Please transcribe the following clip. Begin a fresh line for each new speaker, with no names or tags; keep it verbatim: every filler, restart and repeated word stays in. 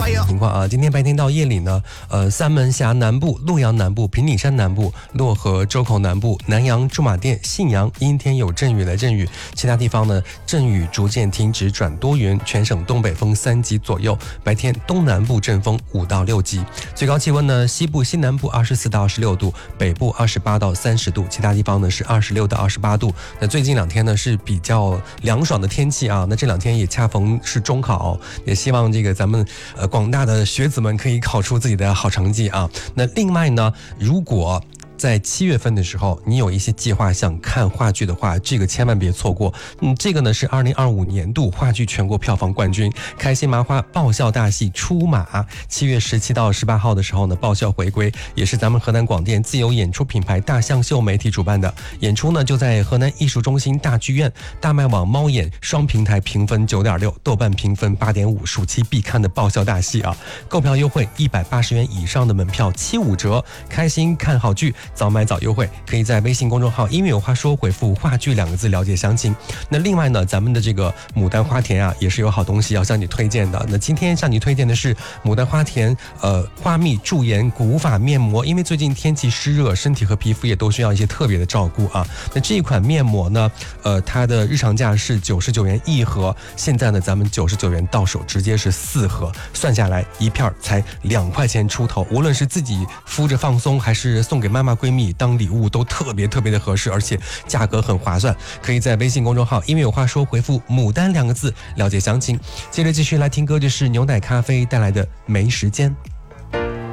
情况啊，今天白天到夜里呢，呃，三门峡南部、洛阳南部、平顶山南部、漯河、周口南部、南阳、驻马店、信阳阴天有阵雨来阵雨，其他地方呢阵雨逐渐停止转多云，全省东北风三级左右，白天东南部阵风五到六级，最高气温呢，西部、西南部二十四到二十六度，北部二十八到三十度，其他地方呢是二十六到二十八度。那最近两天呢是比较凉爽的天气啊，那这两天也恰逢是中考，也希望这个咱们呃广大的学子们可以考出自己的好成绩啊。那另外呢，如果在七月份的时候，你有一些计划想看话剧的话，这个千万别错过。嗯，这个呢是二零二五年度话剧全国票房冠军，开心麻花爆笑大戏出马，七月十七到十八号的时候呢，爆笑回归，也是咱们河南广电自有演出品牌大象秀媒体主办的演出呢，就在河南艺术中心大剧院，大麦网、猫眼双平台评分九点六，豆瓣评分八点五，暑期必看的爆笑大戏啊！购票优惠一百八十元以上的门票七五折，开心看好剧。早买早优惠，可以在微信公众号音乐有话说回复话剧两个字了解详情。那另外呢，咱们的这个牡丹花田啊，也是有好东西要向你推荐的。那今天向你推荐的是牡丹花田呃花蜜驻颜古法面膜，因为最近天气湿热，身体和皮肤也都需要一些特别的照顾啊。那这一款面膜呢，呃，它的日常价是九十九元一盒，现在呢，咱们九十九元到手，直接是四盒，算下来一片才两块钱出头。无论是自己敷着放松，还是送给妈妈闺蜜当礼物，都特别特别的合适，而且价格很划算。可以在微信公众号因为有话说回复牡丹两个字了解详情。接着继续来听歌，就是牛奶咖啡带来的没时间。